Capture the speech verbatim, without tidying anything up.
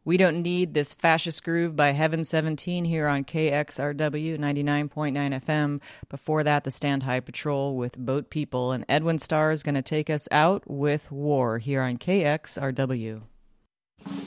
We Don't Need This Fascist Groove by Heaven seventeen here on K X R W ninety-nine point nine F M. Before that, the Stand High Patrol with Boat People. And Edwin Starr is going to take us out with War here on K X R W.